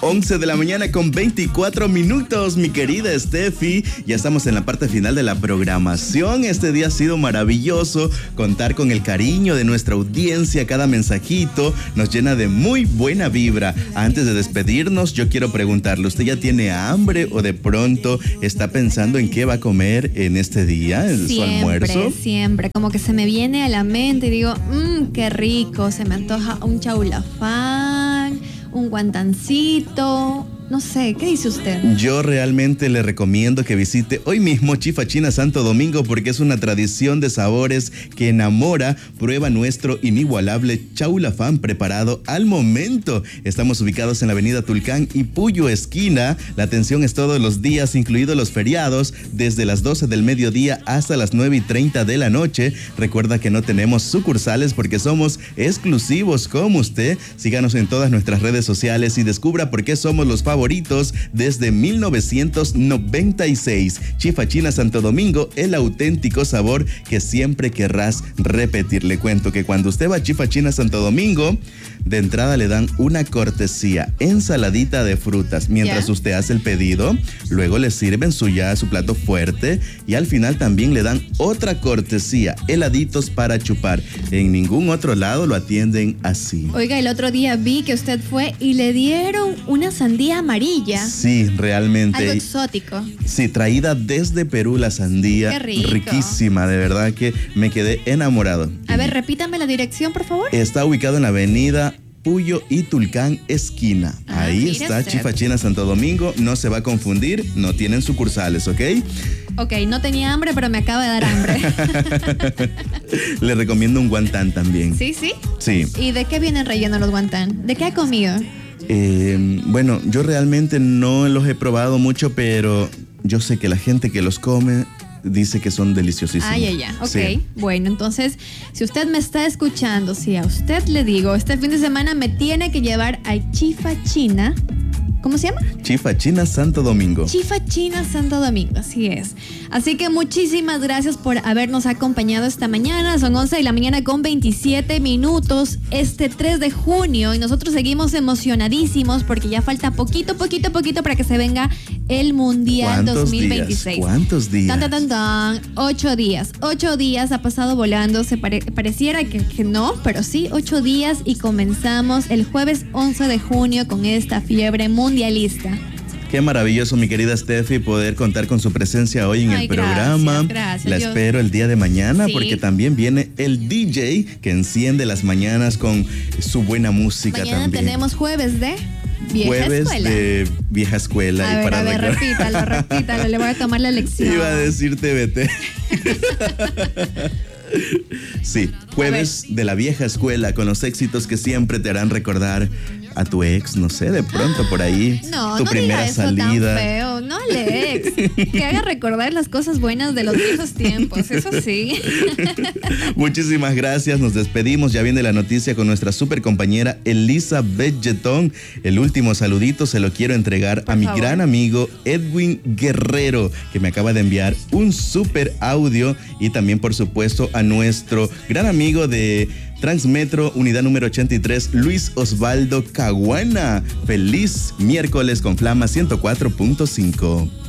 11 de la mañana con 24 minutos, mi querida Steffi. Ya estamos en la parte final de la programación. Este día ha sido maravilloso. Contar con el cariño de nuestra audiencia. Cada mensajito nos llena de muy buena vibra. Antes de despedirnos, yo quiero preguntarle, ¿usted ya tiene hambre o de pronto está pensando en qué va a comer en este día, en su almuerzo? Siempre, como que se me viene a la mente y digo, qué rico, se me antoja un chaulafán, un guantancito. No sé, ¿qué dice usted? Yo realmente le recomiendo que visite hoy mismo Chifa China Santo Domingo porque es una tradición de sabores que enamora. Prueba nuestro inigualable chaulafán preparado al momento. Estamos ubicados en la avenida Tulcán y Puyo esquina. La atención es todos los días, incluidos los feriados, desde las 12 del mediodía hasta las 9:30 de la noche. Recuerda que no tenemos sucursales porque somos exclusivos como usted. Síganos en todas nuestras redes sociales y descubra por qué somos los favoritos desde 1996. Chifa China Santo Domingo, el auténtico sabor que siempre querrás repetir. Le cuento que cuando usted va a Chifa China Santo Domingo, de entrada le dan una cortesía, ensaladita de frutas, mientras usted hace el pedido. Luego le sirven su plato fuerte y al final también le dan otra cortesía, heladitos para chupar. En ningún otro lado lo atienden así. Oiga, el otro día vi que usted fue y le dieron una sandía amarilla. Sí, realmente. Algo exótico. Sí, traída desde Perú la sandía. Qué rico. Riquísima, de verdad que me quedé enamorado. A ver, repítame la dirección, por favor. Está ubicado en la avenida Puyo y Tulcán esquina. Ahí está Chifa China Santo Domingo. No se va a confundir, no tienen sucursales, ¿ok? Ok, no tenía hambre, pero me acaba de dar hambre. Le recomiendo un guantán también. ¿Sí? Sí. ¿Y de qué vienen rellenos los guantán? ¿De qué ha comido? Bueno, yo realmente no los he probado mucho, pero yo sé que la gente que los come dice que son deliciosísimos. Ya. Ok, sí. Bueno, entonces, si usted me está escuchando, si a usted le digo, este fin de semana me tiene que llevar a Chifa China. ¿Cómo se llama? Chifa China Santo Domingo. Chifa China Santo Domingo, así es. Así que muchísimas gracias por habernos acompañado esta mañana. Son 11 de la mañana con 27 minutos, este 3 de junio. Y nosotros seguimos emocionadísimos porque ya falta poquito para que se venga el Mundial 2026. ¿Cuántos días? 8 días. 8 días ha pasado volando. Pareciera que no, pero sí, 8 días y comenzamos el jueves 11 de junio con esta fiebre mundialista. Qué maravilloso, mi querida Steffi, poder contar con su presencia hoy en el programa. Gracias. La espero el día de mañana porque también viene el DJ que enciende las mañanas con su buena música. Mañana también. Tenemos jueves de vieja escuela. De vieja escuela. A ver, repítalo, le voy a tomar la lección. Iba a decir TBT. Sí, jueves de la vieja escuela con los éxitos que siempre te harán recordar a tu ex, no sé, de pronto por ahí. Tu primera salida. Tan feo, no al ex. Que haga recordar las cosas buenas de los viejos tiempos, eso sí. Muchísimas gracias, nos despedimos. Ya viene la noticia con nuestra super compañera Elisa Belletón. El último saludito se lo quiero entregar a mi gran amigo Edwin Guerrero, que me acaba de enviar un super audio, y también, por supuesto, a nuestro gran amigo de Transmetro, unidad número 83, Luis Osvaldo Caguana. Feliz miércoles con Flama 104.5.